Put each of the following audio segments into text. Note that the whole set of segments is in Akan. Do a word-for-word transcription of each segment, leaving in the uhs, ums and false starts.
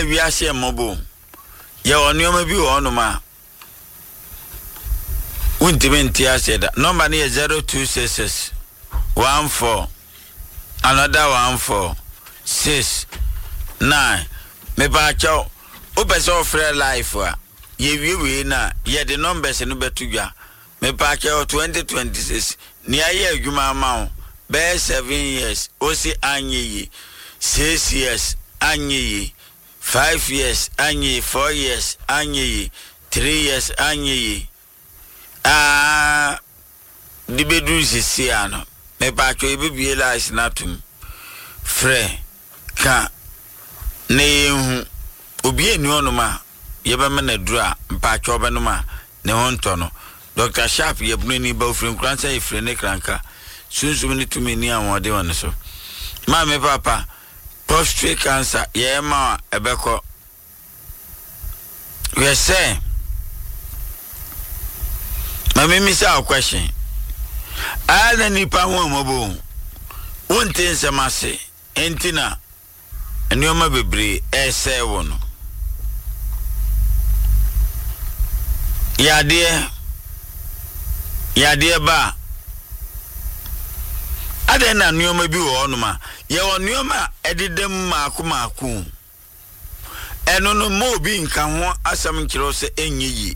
wi ahye mobo ye onioma bi wo no ma untime nti ahye da number ne zero two six six one four another one four six nine me ba cho o pese o free life a ye wi wi na ye the numbers no betu dwa me ba cho twenty twenty-six ni aye adwuma ma wo be seven years o si anyi six years anyi five years anyi four years anyi three years anyi ah di bedu sisi ano me ba cho e bibie life na tum free ka ne hu obi eni onuma yeba mena dura mpa cho benuma ne honto no Doctor Sharp yebunu ni ba ofrin kransa ifre ne kranka sunsum ni tumi ni awode won so ma me papa prostate cancer ye ma ebeko we say ma me mi sa question ala ni pa ho mobo wonte nsemase entina enioma bebre ese wono yade yade ba adena enioma bi wo no ma ye wo enioma ededem maako maako eno no mo bi nka ho asam nkiro se enyi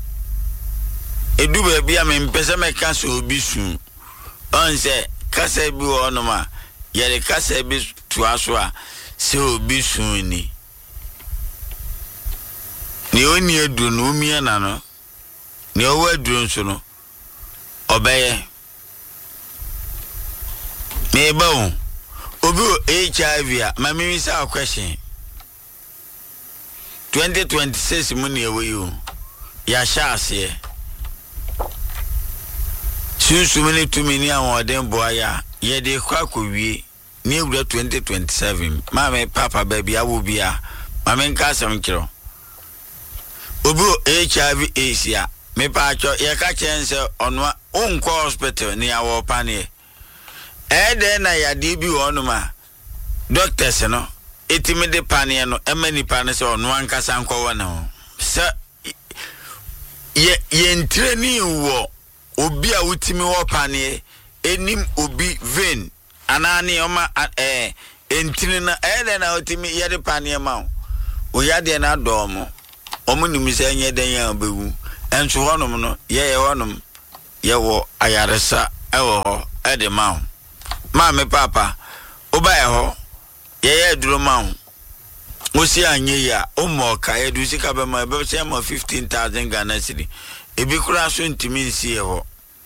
edu ba bia me mpese me ka so obi su onse kasa bi wo no ma ye de kasa bi tuaso a se obi su ni ni oni edu no mi na no ni owo edu nso no obeye me ba obi H I V a ma me say a question twenty twenty-six mu ne ewe yo ya sha ase susu me ne tumi ni awon den boya ye de kwa kowie ni ewura twenty twenty-seven ma me papa baby awo bia ma me nka asem kiro obi H I V Asia me pa cho ye ka chense onwa unko hospital ni awo pane e de na ya de bi wonuma doctors no etimi de pane no emani pane se onwa ankasa anko wona se ye ye ntreni wo obi a utimi wo pane enim obi vein anani oma eh entini na e de na utimi ye de pane ma o ya de na domo omu nimisa nye den ya bewu enso honom no ye ye honom ye wo ayaresa ewo ho e de ma ma me papa oba ye ho ye ye duro ma wo si anye ya o mo ka ye du sika be ma be se ma fifteen thousand Ghana cedi ebi kura so ntimi nsi ye ho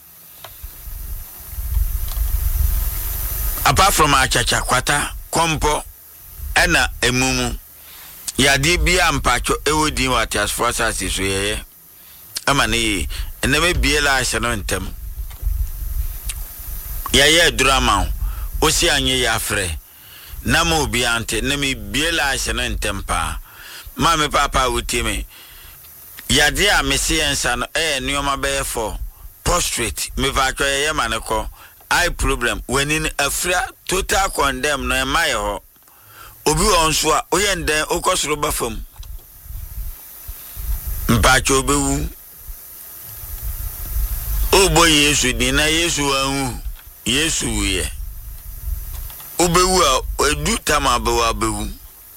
apart from achacha kwata kompo ena emumu ya di bia mpacho ewodi watias forces so ye ama ne eneme biela ahye ntem ya ye drama o si anye ya frɛ na mo bi ante na me biela ahye ntem pa ma me papa wutime ya di a mesi ensa no eh nioma be for prostrate me va twa ye maneko eye problem when in afra total condemn no e mai ho obi won so a oyenden okosoro bafam mpacho bewu obo Yesu di na Yesu anwu Yesu ye obewu a edu tama bewu bewu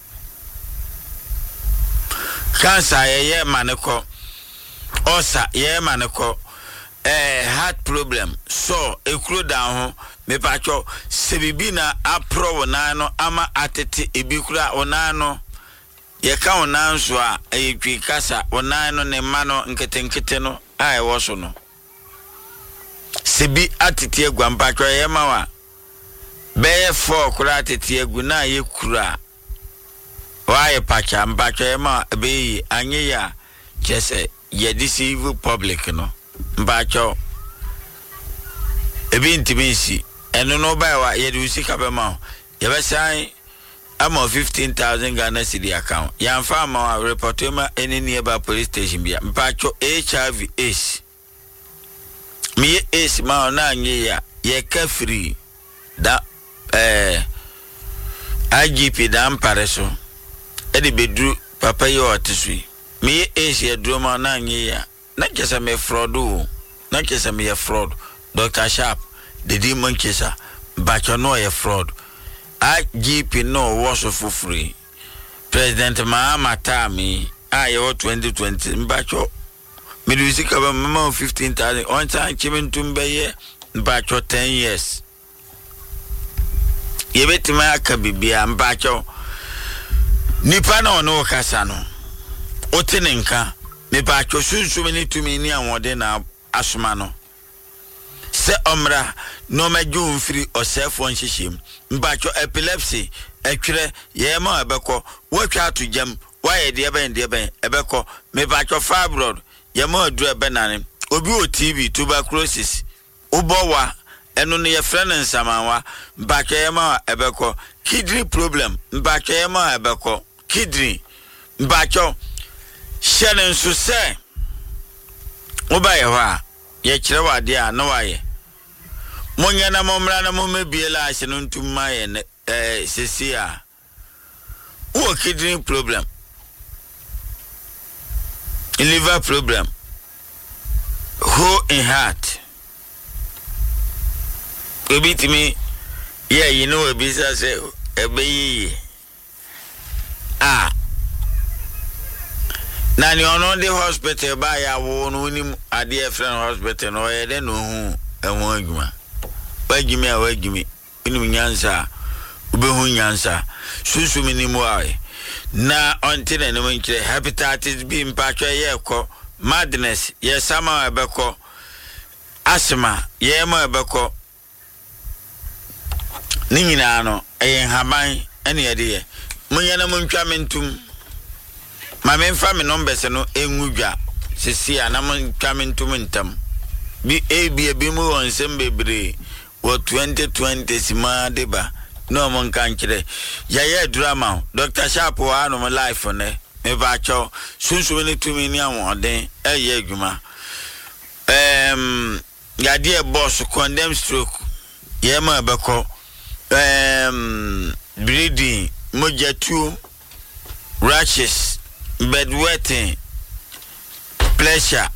cancer ye maneko osa ye maneko eh heart problem so ekuro down ho me pacho sebibi na apro wona no ama atete ebikura wona no ye ka wona nso a eyetwi kasa wona no ne ma no nketenkete no ai wo so no sebi atete egwa mpacho ye ma wa be four kura atete egu na ye kura wa ye pacha mpacho ye ma be anye ya chese ye deceive public no mpacho ebi intimacy eno no buy wa ye do sika be ma ye be sai am fifteen thousand Ghana cedi account ya mfa ma report ma any nearby police station bia mpacho H I V AIDS mi AIDS ma na anye ya ye ka free da eh I G P da mpare so edi bedru papa yi otisui me Asia drama na nye ya na kesa me fraud o na kesa me fraud Doctor Sharp the demon kesa bacho no ye fraud I G P no was for free President Mahama Tami I year twenty twenty bacho me do sika ba mama fifteen thousand on time chimen tumbe ye bacho ten years ye betima aka bibia bacho nipa na ono kasa no otenenka me bacho sunsu me ni tumi ni anwode na asoma no se omra no meju mfiri osefo nhihiem mbacho epilepsy etwere ye ma ebeko watwa atujam waye de eben de eben ebeko me bacho fibroid ye ma adu ebenane obi o T B tuberculosis ubowa eno ne ye friend nsamanwa mbacho ye ma ebeko kidney problem mbacho ye ma ebeko kidney mbacho shenen so se obaye wa ye kire wade a no waye Monya na momra na momebiela ahye no ntumma ye eh sesi a wo kidney problem liver problem who in heart obitimi yeah you know ebisa say ebeyi ah na ni ono the hospital ba ya wo no nim ade friend hospital no ye de no hu enwo adwuma wagimi a wagimi inu nyansa ubehu nyansa susu minimu aye na ontine no nkire hepatitis B mpatwa ye ko madness ye sama ebeko asthma ye ma ebeko ni nyina no eye haban ene ye de ye munya na muntwa mentum ma memfa me numbers no enwudwa sisi a na muntwa mentum ntam bi e bi bi mu wonsem bebre wo twenty twenty sima deba no mon kankire ya ya drama Doctor Sharp wa no life ne me ba cho sunsu ni tumi ni awon eye adwuma em ya de boss condemn stroke ye ma beko em bleeding mojatu rashes bedwetting pressure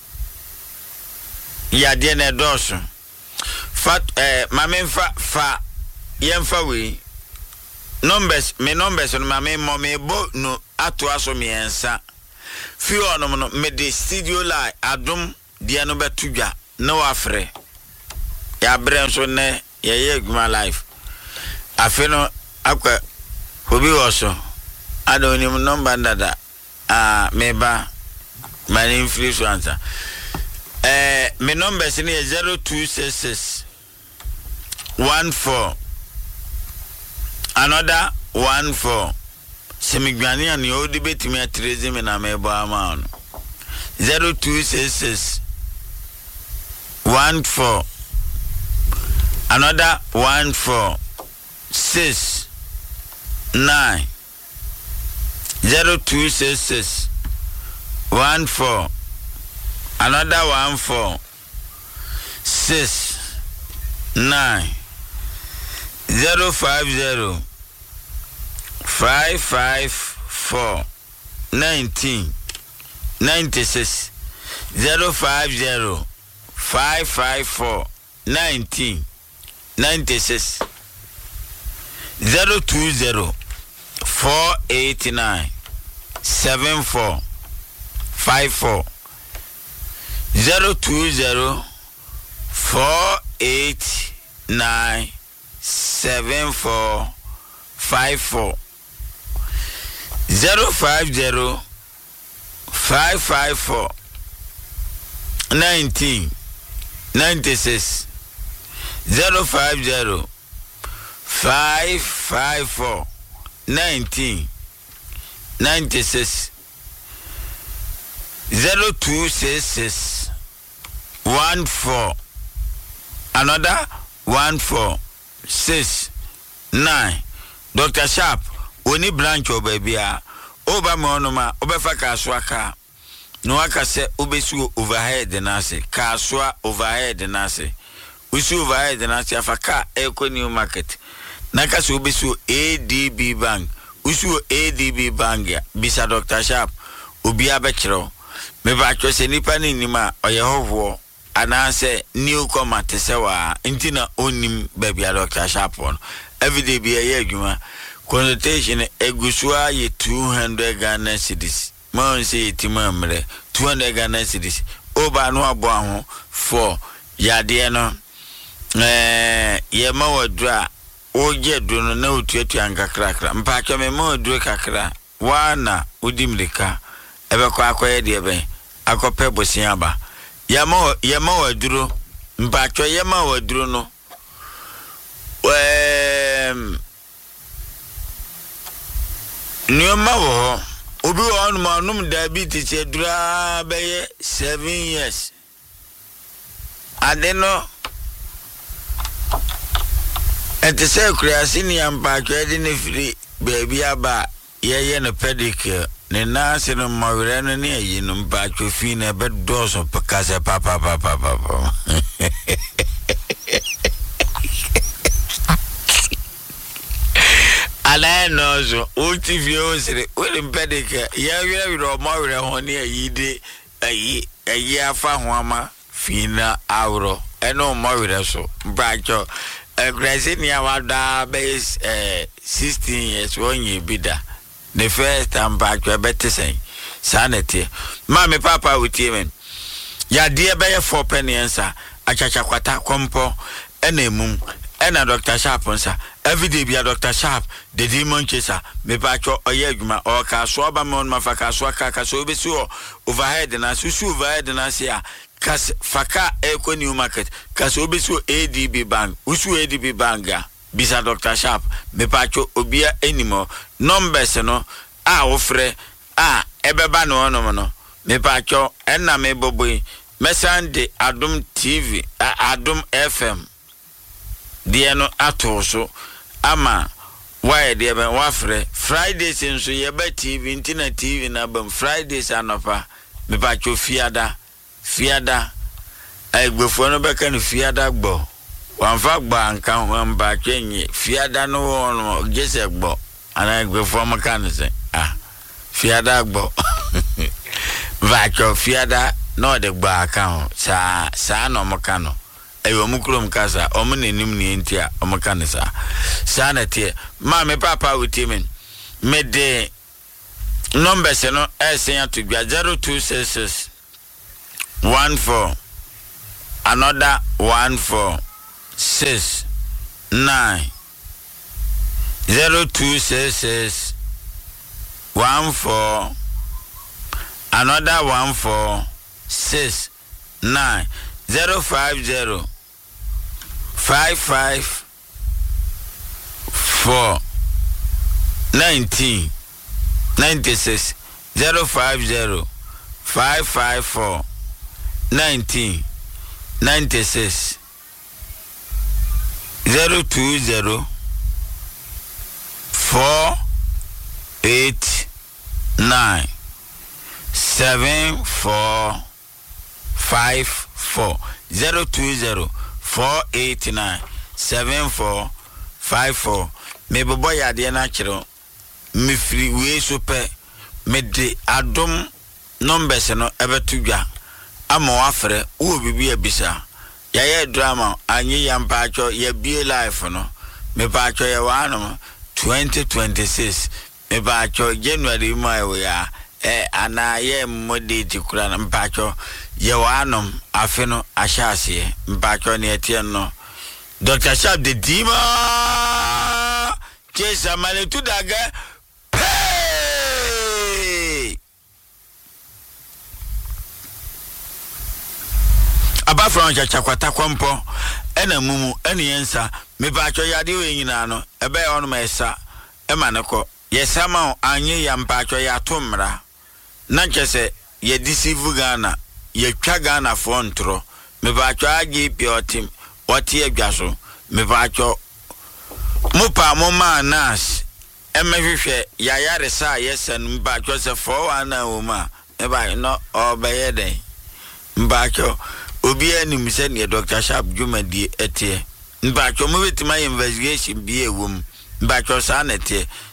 ya de na doso fat eh mamemfa fa yemfa we numbers me numbers no mame mo me bo no ato aso me ensa fi ono no me de studio line adum de no betudwa na wafre ya brem so ne ye ye guma life afi no akwa hobi woso adoni mo number dada ah meba mani influence answer eh me numbers ni zero two six six one four another one four semigwani ani odi betimi atreze me na mebo ama no zero two six six one four another one four six nine zero two six six one four another one four six nine zero five zero five five four nineteen ninety six zero five zero five five four nineteen ninety six zero two zero four eight nine seven four five four zero two zero four eight nine seven four five four zero five zero five five four nineteen ninety six zero five zero five five four nineteen ninety six zero two six six one four another one four six nine Doctor Sharp oni branch obabia oba me onoma obefa kaswa ka no aka se obesu overhead na se kaswa overhead na se usu overhead na se afaka eco new market na ka se obesu A D B bank usu A D B Bank bisa Doctor Sharp obi abekiro me ba twese nipa ni nima oyehoho anase newcomer tesewa intina onim baby Doctor Sharp on everyday be aye adwuma consultation egusua ye two hundred Ghana cedis man say timamre two hundred Ghana cedis oba no abo ho for yade no eh ye ma wadra oje dunu na otuatu ankakra kra mpatwa me ma odure kakra wana udimlika ebe kwa akoye de ebe akope bosia ba yama yama waduro mpatwa yama waduro no em nyoma wo obi won ma num diabetes edura beye seven years adeno ete se kreasi ni ampatwa de ne firi baby aba ye no pedicure ne na se no mawere no ne yi no mpatwa fi na be doso pekase papa papa papa ala no so ulti fi o sire o le pedicure ya wira wira mawere ho ne yi de ayi ayi afa ho ama fi na awro eno mawere so mpatwa Grazenia wada base eh sixteen years when you bida. The first time back you better say sanity. Mama papa with him. Ya dear bear four penny answer. Achacha kwata kompo enemum ena Doctor Sharp answer. Every day be a Doctor Sharp, the demon chaser, me pacho oyegma or kaswaba mon mafaka swaka kasobe so overhead and asusu overhead and asia. Kas faka Eco New Market kas obisu A D B Bank usu A D B Bank bisa Doctor Sharp me pacho obia anymore numbers no a ofre a ebeba no no no me pacho enna me boboy mesande Adum T V Adum F M de no atoso ama why de ben wafre Fridays nso ye ba T V ntina T V na bam Fridays anopa me pacho fiada fiada egbefo no beka no fiada gbo wanfa gba anka wamba twenye fiada no wono gese gbo ana egbefo maka no se ah fiada gbo vacho fiada no de gba aka sa sa no maka no eyo mukrom kasa omo nenim ne ntia omaka no sa sa na tie ma me papa witimen me de numbers no esen to gba zero two six six One four, another one four, six, nine, zero two six six, one four, another one four, six, nine, zero five zero, five five, four, nineteen, ninety six, zero five zero, five five four. Nineteen ninety six zero two zero four eight nine seven four five four zero two zero four eight nine seven four five four. Me boy ade na kiro me free we super me de Adum numbers no ebetudwa ama wafre wo bibi abisa ya ye drama anyi ya mpacho ya bie life no me pacho ya wano twenty twenty-six me pacho January mai ya eh ana ye modeti kura na mpacho ya wano afeno ashase mpacho ne etien no Doctor Sharp the Dima Chesa male tudaga aba from chakwata kwampo ena mumu eni yensa me bacho yade we nyina no ebe ono ma esa e maneko yesa ma anye ya mpacho ya tomra na nkese ye deceive Ghana ye twa Ghana for ntro me bacho agi piotim wati adwaso me bacho mupa mo ma nas e mehwehwe ya yare sa yesa no bacho se for wana wo ma e ba no obeyeden mbacho obi anim se ne Doctor Sharp dwumadi etie mbacho mo betima investigation bi ewum mbacho sa na etie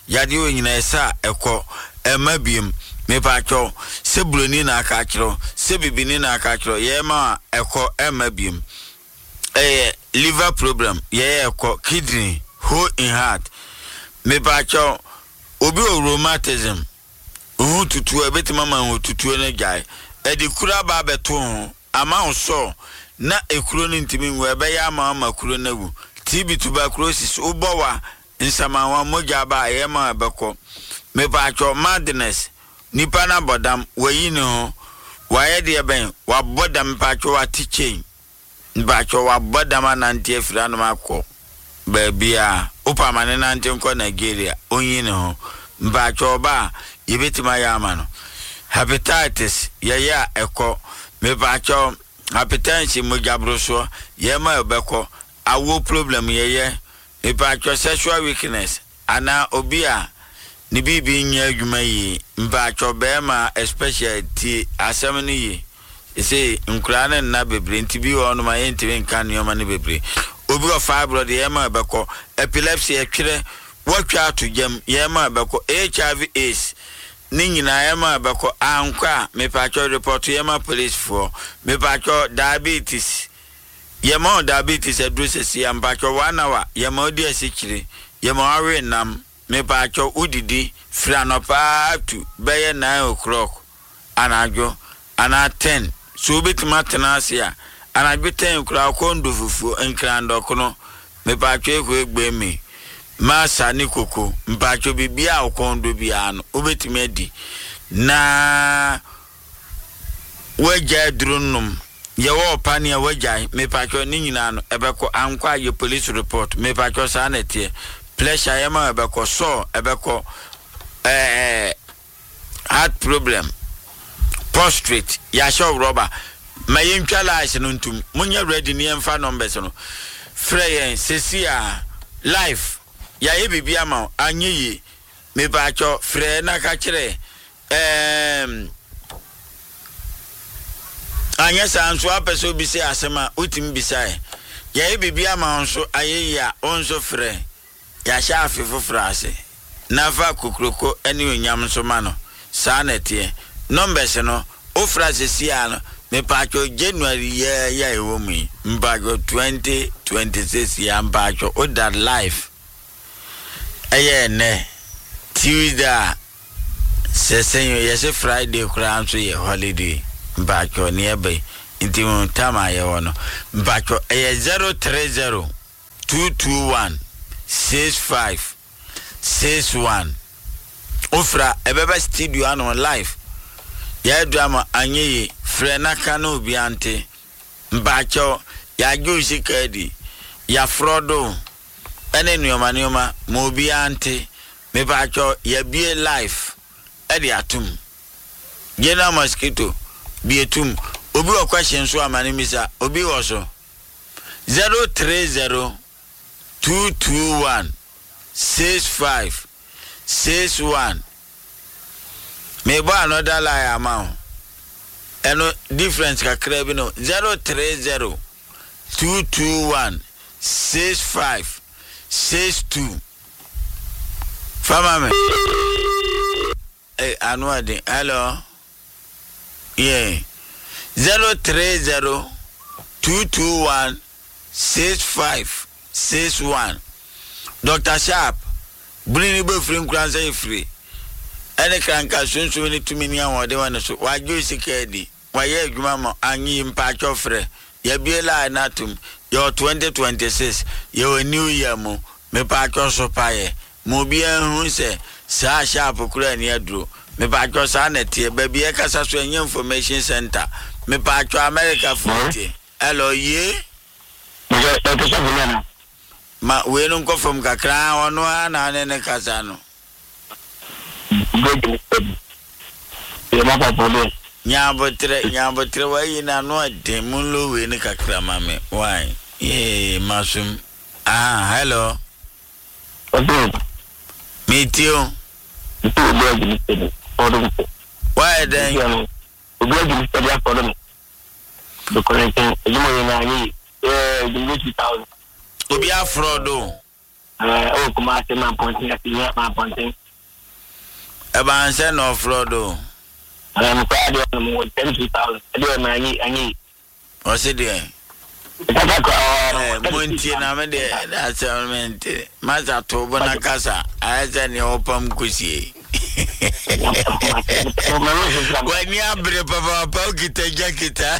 yade o nyina esa ekọ ema biem me pa cho se broni na aka kiro se bibini na aka kiro ye ma ekọ ema biem eh liver problem ye ekọ kidney hole in heart me pa cho obi o rheumatism ohu tutu ebetima ma hu tutu na gai e di kura ba beto ama unso na ekuro ni ntimi nwe be ya ama ama kuro na wu T B tuberculosis ubowa nsamawa moja ba ye ma beko me pa cho madness nipa na bodam wayi ne ho waye de ben wa bodam pa cho wa teaching ba cho wa bodam anante afira no makọ ba bia upa mane nante nko Nigeria onyi ne ho ba cho ba yebetima ya ama no hepatitis ye ya ekọ me pa cho hypertension mojabroso ye ma beko awo problem ye ye me pa cho sexual weakness ana obia ni bibi nya adwuma yi mba cho be ma especially ti asem ni yi ese nkura na na bebre nti bi wo no ma ye ntimi nka ne ma ne bebre obi o fibroid ye ma beko epilepsy e twere watwa atujam ye ma beko H I V AIDS ni nyina ye ma beko ankwa me pa cho report ye ma police for me pa cho diabetes ye ma diabetes address ye mba cho one hour ye ma odi asikire ye ma awe nam me pa cho udidi franopa to beye nine o'clock anajo ana ten so betima tenasia anajo ten kura kondo fufu enkrando kono me pa cho ekwe egbe mi masa ni koko mpa cho bibia okondo bia no obetimi adi na waja drunum ye wo pani waja me pa cho ni nyina no ebeko ankwa ye police report me pa cho sa na tie pressure yama ebeko so ebeko eh heart problem prostrate ya show rubber mayin twala ase no ntum munya ready ni emfa numbers no freyen sesia life ya ye bibia ma anyi me ba cho fre na ka kire em anya sanso apeso bi se asema utim bisai ya ye bibia ma onso aye ya onso fre ya sha afefo frase nafa kukroko eni onyam so ma no sa na tie numbers no o frase sia no me pa cho January ya ya ewo mi mbago twenty twenty-six ya mbago o that life aye ne Tuesday sesenyo yese Friday kura nso ye holiday mbago ne ebe nti mo tama ye wono mbago aye zero three zero two two one six five six one ofra ebeba studio ano live ya drama anyi frena kanu obi ante mbacho ya juicy kadi ya frodo ene nioma nioma mo obi ante me bacho ya bie life edi atum gena mosquito bie tum obi o question so amani misa obi wo so zero three zero two two one six five six one me bo another lie amount eno difference kakra bi no zero three zero two two one six five six two fama me eh anwadi hello yeah zero three zero two two one six five six one Doctor Sharp bring me be free kran say free ene kranka sunsun ni tumi ni awon de wan so wa jo sikedi wa ye adwuma mo anyi mpa chofre ya biela na tum yo twenty twenty-six yo new year mo me pa choso paye mo bia hu se sa Sharp kura ni aduro me pa chosa na tie ba bia kasa so enya information center me pa cho America forty hello ye ma we no go from kakra ono ana ne ne kasa no ye ma pa polo nya botre nya botre wa yina no de mun lo we ne kakra ma me why eh masum ah hello okay me too why then obi agi study for them the connection you know na yi eh the two thousand obi afrodo eh o kuma se ma pontin ati ya ma pontin Eba say no Frodo. I'm proud of them ten thousand. I do any any. What's it there? Eh, Monty na me de that's all meant. Maza to bona casa. I said you opam kusi. When you abre papa papa kita jakita.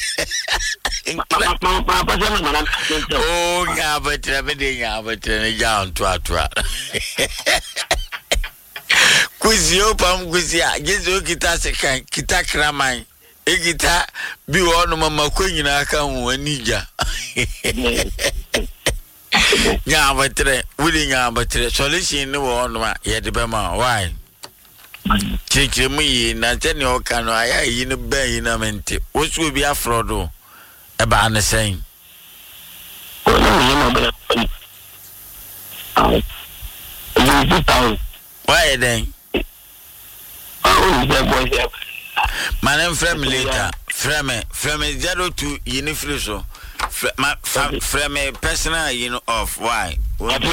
Oh, nga betre me de nga betre ne ja onto atwa. Kusi opam kusi a gezo kita sekan kita kraman. Egita bi wono mama kwanyina aka ho anija. Nya betre wudi nya betre solution ne wono ma ye de be ma why kike mu yi na tene o ka no aya yi ne ban yi na mente wosu obi afrodo e ba ne sen why then Manem frame later. Frame frame zero two yini free so. Frame personal you know of why? What's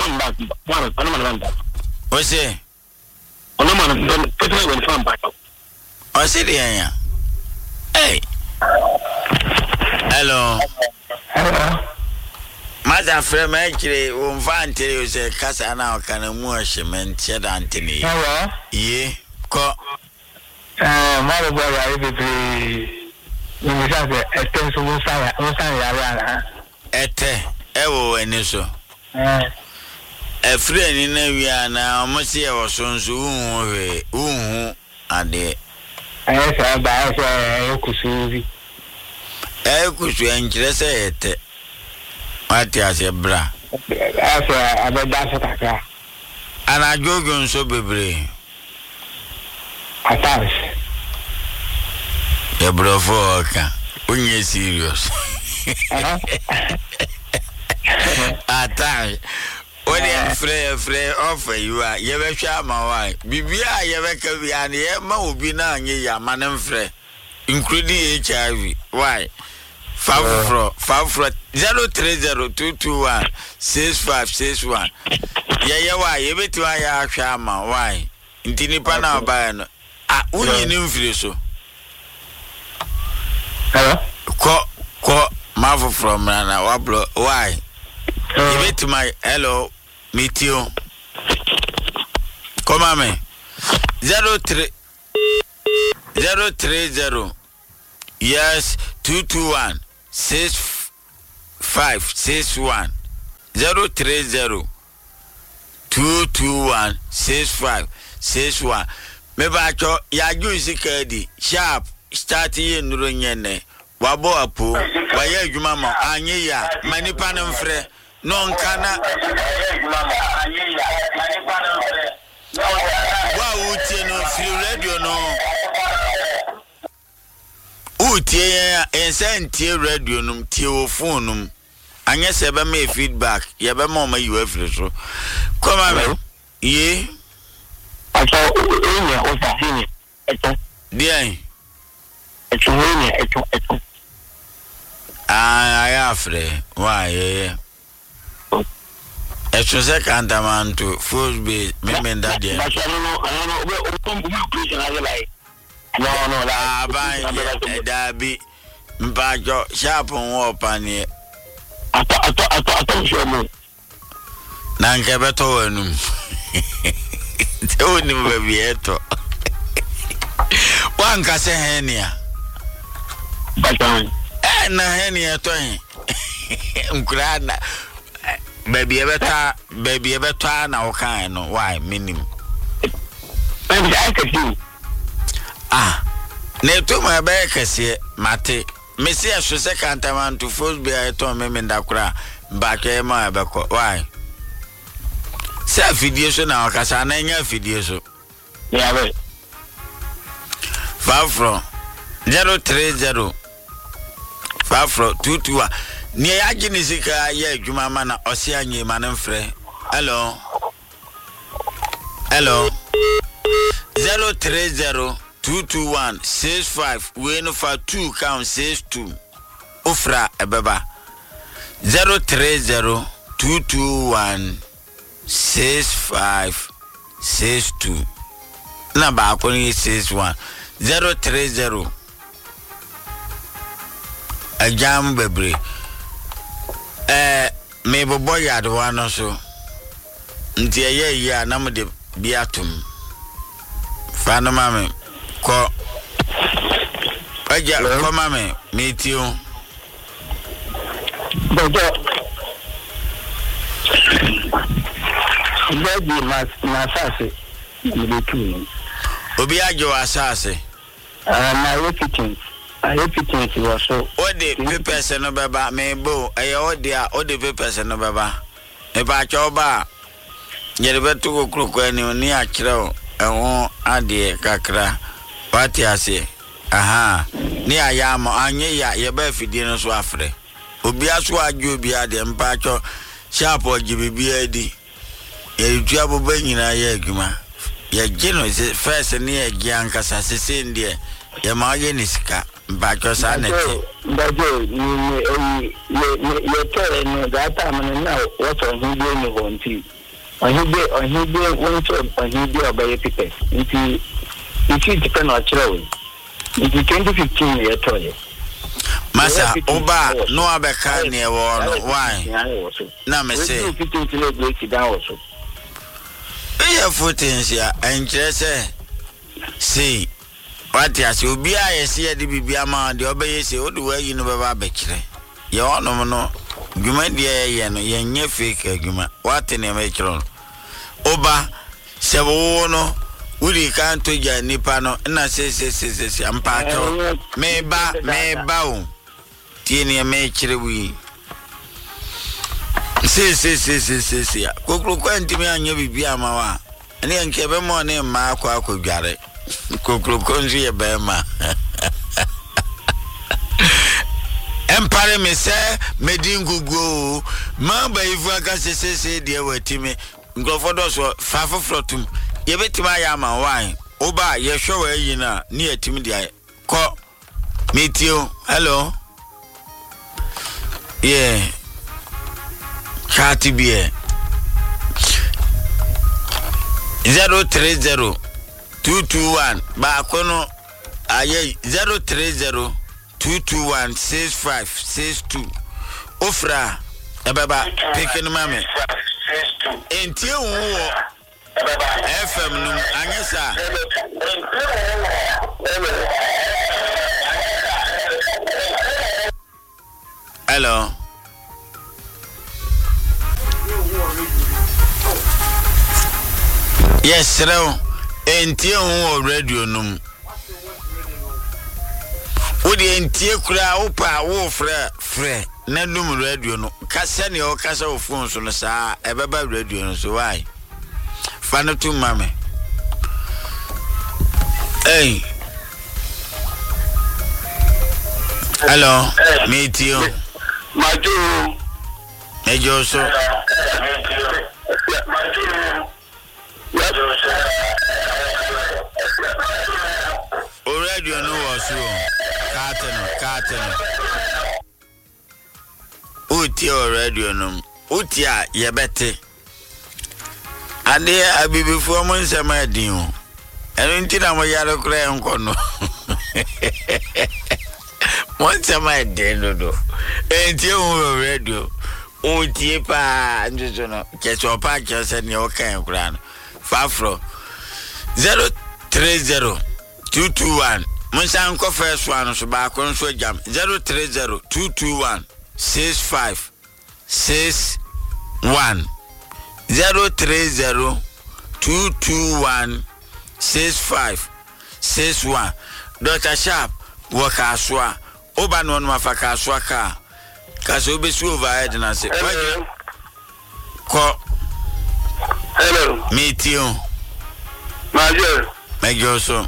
it? What's it here? Hey. Hello. Hello. Mother frame actually won't find tell you say casa now can a more cement shed Anthony. Hello. Yeah. Ko Eh, my boy, I will be. You must have a extensive one side, one side. Ete, ewo eniso. Eh. A friend in a via now, must see our sons who who ade. I said, I could see. I could interest it. What is a bra? I said, I bet that's And I go so be. Attacks. The bro for when you serious. Attacks. When you free free offer you are you ever share my wife. Bibia you ever can be an Emma will be now ya man and free, including H I V. Why? Five fro five fro zero three zero two two one six five six one. Yeah, yeah, why? You bet why you share my why? Intini pana ba Ah, unyi ni mfiri so. Hello? Ko, ko, mafu from Rana, wablo, why? Give it to my, hello, meet you. Come on, me. Zero three, zero three zero, yes, two two one, six five, six one, zero three zero, two two one, six five, six one. Me bacho ya juicy kedi sharp start ye nuro nyene wabo apo waye adwuma ma anye ya manipa no mfre no nkana wa utie no free radio no utie ya ensantie radio no tie wo phone no anye se be me feedback ye be ma o ma you afre so come on ye I saw Unia was a senior. Dear, it's Unia, it's I have free. Why, yeah. It's a second man to first be meaning that day. I don't know, I don't know, I like. No, no, I buy a dabby, Mpajo, sharp on war panier. I thought, I thought, I thought, I thought, you Nanka beto Tell him baby eto. One kase henia. But eh na henia to hin. Unkrana. Baby ebeta, baby ebeta na okan no. Why minim? Baby I can do. Ah. Ne to my be kase mate. Me see a second time to first be eto me menda kura. Back e ma ebeko. Why? Say video so na wakasa na nya video so. Yeah, right. Five from zero three zero five from two two one. Ni ya gini sika ya adwuma ma na osi anye ma na mfre. Hello. Hello. zero three zero two two one six five we no for two count six two. Ofra ebeba. zero three zero two two one six five six two. na baako ni six one zero three zero ajam bebre eh me bobo yadwa no so nti eye ya na mo de biatum fa no mame ko aja ko mame me tio bobo Baby mas masase mbitu obi ajo asase ah na repeating I repeating was so ode papers no baba me bo eye ode a ode papers no baba e ba choba yere betu kokroko ani ni akire eho ade kakra pati ase aha ni ayama anye ya ye ba fidie no so afre obi aso ajo obi ade mpa cho sharp ogibibi adi ye tua boba nyina ye adwuma ye gino first ni ye gianka sasese ndie ye ma ye nisika mpa cho sa na ti bajo ni ye ye tore no data man na what on hide ni wonti on hide on hide wonti on hide obey people nti nti depend on chiro nti twenty fifteen ye tore masa oba no abeka ne wo no why na me say fifteen kilo break down also e footage ya enchese see what ya so bia ye se de bibia ma de obeye se o de wa yi no baba bekire ye ono no dwuma de ye no ye nye fake adwuma what ne me kiro oba se wo no uri kan to ja nipa no na se se se se ampa cho me ba me ba o tie ne me kire wi se se se se se se kokro kwanti me anya bibia ma wa ene nke be mo ne ma akwa akwadware kokro konzi ye be ma empare me se medingugo ma ba ifu aka se se se de watime ngrofo do so fafo frotum ye betima ya ma wan oba ye hwe yi na ni atim de ko metio hello yeah Chati bie zero three zero two two one ba kono aye zero three zero two two one six five six two ofra ebaba peken mame entie wo F M num anyesa hello yes hello entie hu radio num odi entie kura opa wo frɛ frɛ na num radio no kasa ne o kasa o phone so no saa ebeba radio no so why fana tu mame hey hello me tio majo mejo so o radio no was so carton carton uti o radio no uti a yebete ade abibifu mo nsema adin o eno nti na mo yare kura enko no mo nsema adin no do enti o radio uti pa njuzo no kecho pa kese ne o kan kura no fafro zero three zero two two one Monsan ko first one so ba ko so jam zero three zero two two one six five six one zero three zero two two one six five six one Doctor Sharp waka soa oba no no afaka soa ka ka so be so overhead na se ko hello metio majo mejo so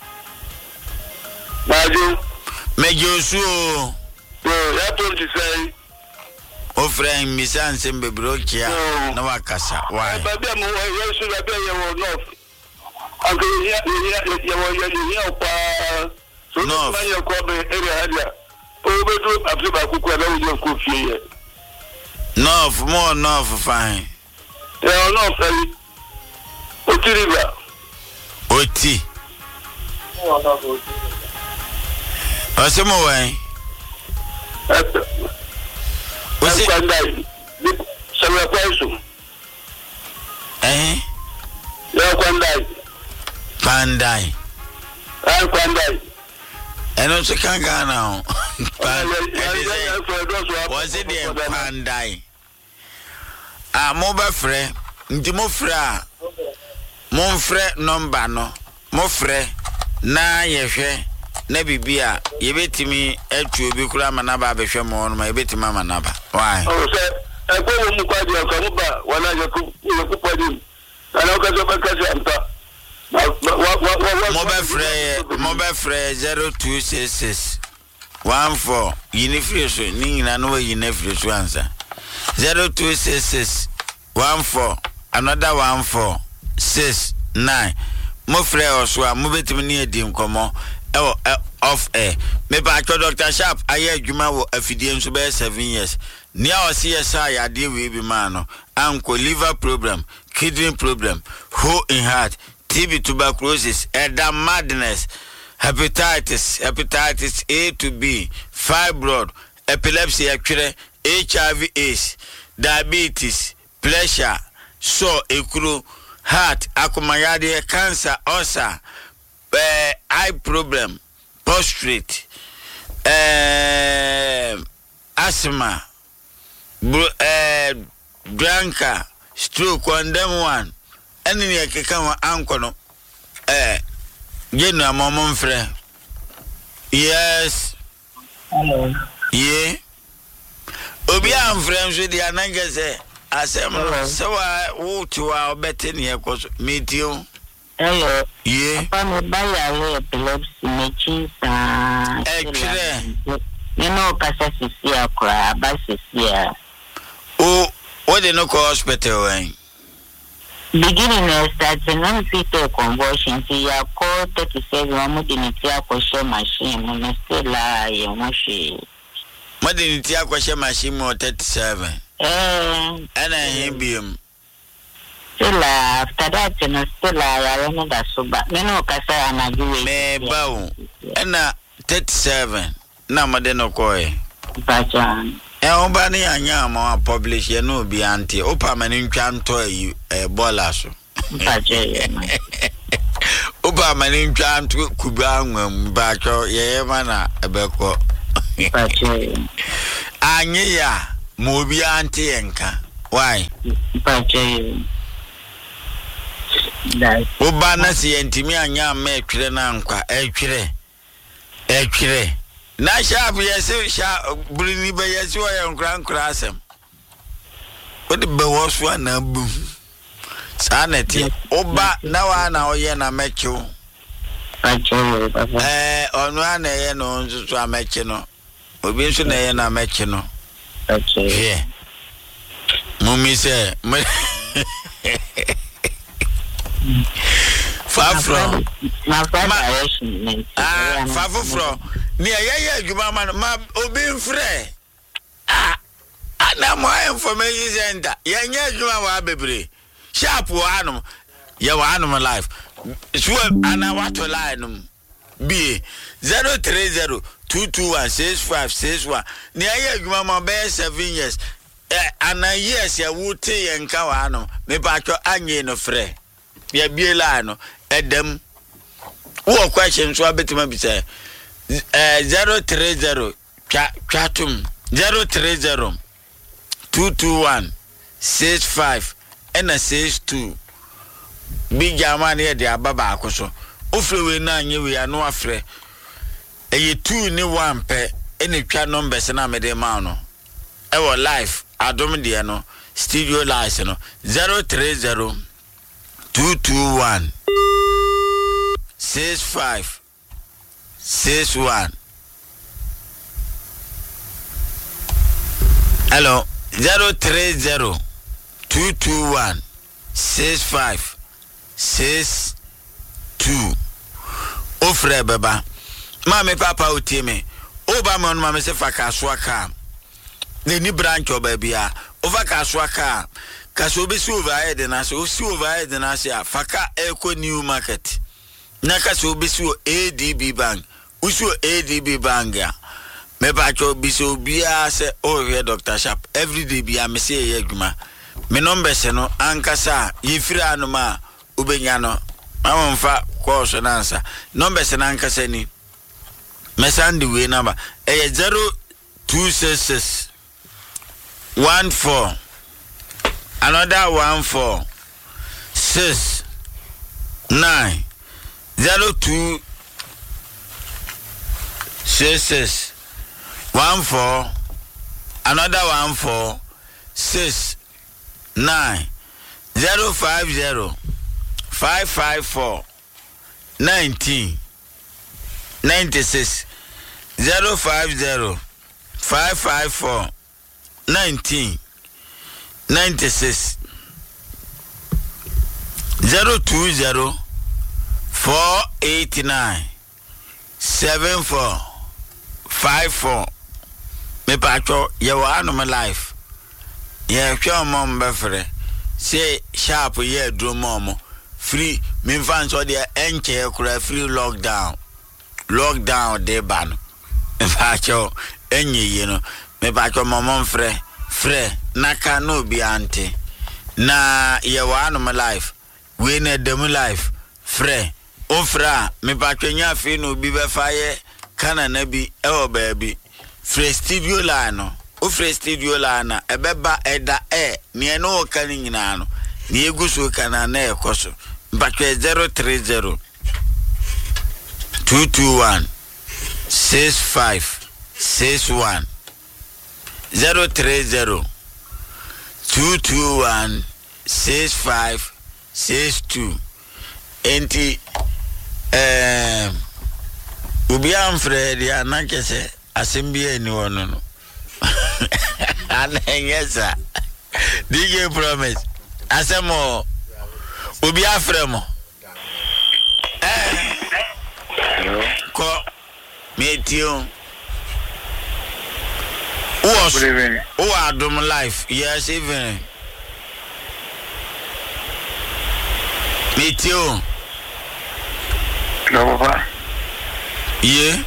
majo mejo so so ya to ti say o friend mi san sembe brokia na wakasa why ba bia mo wo so ba bia ye wo north anke ya ya ya wo ya ya pa so no ma ye ko be area area o be do afi ba ku ku na wo ko fie ye north more north fine ya north o tiriba o Oti. Osemo wen. Osi Kwandai. Samuel Kwesu. Eh? Ya Kwandai. Kwandai. Ah Kwandai. Eno so kan Ghana o. Was it the Kwandai? Ah, mo ba frɛ. Nti mo frɛ a. Mo frɛ number no. Mo frɛ na yehwɛ na bibia yebetimi atu obi kura manaba abehwɛ mo no ma yebetimi manaba. Why? Oh, sir. I go mu kwadi akamuba wana yaku yakupadi. Ana okazo bakasi ampa. Mo ba frɛ mo ba frɛ zero two six six one four yini frɛ so ni nyina no yini frɛ so ansa. zero two six six one four another one four six nine. Mo frɛ oso a mo betimi ne edi nkomo e off air. Me ba cho Doctor Sharp aye adwuma wo afidie nso be seven years. Nia osi yesa ya de we bi man no anko liver problem, kidney problem, hole in heart, T B, tuberculosis, edam madness, hepatitis, hepatitis A to B, fibroid, epilepsy, H I V AIDS, diabetes, pressure, so ekuru, heart, akumayade, cancer, ulcer, uh, eye problem, prostate, uh, asthma, uh, drunker, stroke, and them one. Any near Kikama uncle, eh, you know, Mamma Frey. Yes, Hello. yeah. Obi, I'm friends with the Anangase. I said, so I walk to our betting here, cause meet you. Hello. Yeah. Papa, buy a epilepsy, machines, and you know, Cassis here, cry, buses here. Oh, what they no call hospital, eh? Beginning of starting on fetal convulsion, see your call thirty-seven, one modernity question machine, and still lie, and wash. Modernity question machine or thirty-seven. Eh, And I him be him. still after that, and still I don't know that so bad. You know, Casa and I do Me bow. And uh, thirty-seven. Na madeno koi. but um, E obani anya ma publish ye no bi anti. Opa mani ntwa nto yi e bola so. but Opa mani ntwa nto kuba anwam ba cho ye mana ebeko. but Anye ya mo bi anti enka. Why? but that Oba na si entimi anya ma etwere na nkwa etwere. Etwere. Na sharp yes sha brini be yes wo ye nkra nkra asem. Odi be wo so na bu. Sa na ti oba na wa na oye na mecho. but Eh onu ana ye no nzuzu ameche no. Obi nso na ye na meche no. but Yeah. Mummy say far from my father direction. ah far from ni ayaya adwuma ma ma obi mfrɛ ah ana mo information center yanya adwuma wa bebre sharp wa anum ya wa anum live so ana wato line num b zero three zero two two one six five six one ni ayaya adwuma ma be seven years eh ana years ya wote yenka wa anum me pa twa anye no frɛ ya bie line no edem wo question so abetima bi say Uh, zero three zero chatum zero three zero two two one six five and a six two big German here the ababa akoso ofre we na anye we ano afre eye two ni one pe any twa numbers na me de ma no e wo live adom de no studio live no zero three zero two two one six five six one. Hello, zero three zero two two one six five six two. Ofre baba, mama papa utie me. Oba me on mama se fa kaswa ka. Ne ni branch oba bia. Over kaswa ka. Kaso be si over head na so si over head na se faka eco new market. Nakasa obisi o A D B bank. Usu A D B bank ya. Me pa cho biso bia se o here Doctor Sharp. Every day bia me se ye adwuma. Me number se no ankasa yefiri anoma ubenya no. Amamfa course na answer. Number se na ankasa ni. Me send the way number. Eh zero two six six one four another one four six nine zero two six six one four another one four six nine zero five zero five five four nineteen ninety six zero five zero five five four nineteen ninety six zero two zero four eight nine seven four five four. Me pacho ye wa anoma life ye hwe mom befre say sharp ye dro mom free me fan so de enche kura free lockdown lockdown de ban me pacho enye ye no me pacho mom frɛ frɛ naka no bi ante na ye wa anoma life we na dem life frɛ ofra me pacho nya fi no bi be fa ye kana na bi e wo ba bi frɛ studio la no o frɛ studio la na ebeba eda e ne no ka ni nyina no ne eguso kana na e koso pacho zero three zero two two one six five six one zero three zero two two one six five six two. Enti eh ubi amfred ya nankese asembie ni wono no ananyesa D J Promise asemo ubi afremo eh ko metio was who are doing life yes even metio hello papa yeah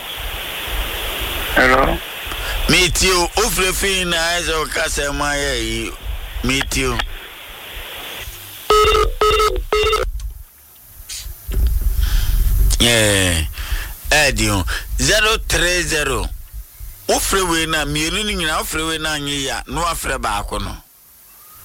hello metio ofrefi na ezo kasema ye metio yeah edio zero three zero ofrewe na mienu ni nyina ofrewe na anyi ya no afre baako no